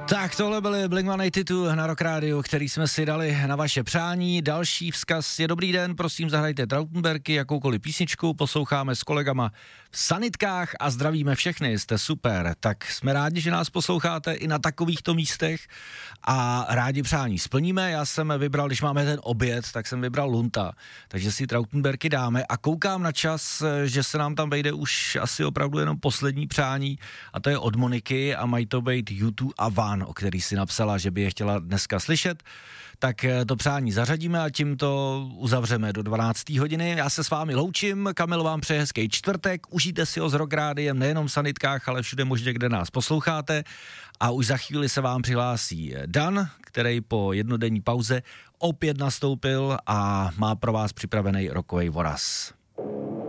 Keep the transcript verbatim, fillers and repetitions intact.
Tak tohle byly Blink sto osmdesát dva na Rock Radio, který jsme si dali na vaše přání. Další vzkaz je dobrý den, prosím zahrajte Trautenbergy, jakoukoliv písničku, posloucháme s kolegama v sanitkách a zdravíme všechny, jste super. Tak jsme rádi, že nás posloucháte i na takovýchto místech a rádi přání splníme. Já jsem vybral, když máme ten oběd, tak jsem vybral Lunta, takže si Trautenbergy dáme a koukám na čas, že se nám tam vejde už asi opravdu jenom poslední přání a to je od Moniky a mají to být YouTube a Van, o který si napsala, že by je chtěla dneska slyšet, tak to přání zařadíme a tím to uzavřeme do dvanácté hodiny. Já se s vámi loučím, Kamil vám přeje hezký čtvrtek, užijte si ho s Rock Rádiem nejenom v sanitkách, ale všude možně, kde nás posloucháte a už za chvíli se vám přihlásí Dan, který po jednodenní pauze opět nastoupil a má pro vás připravený rockový voraz.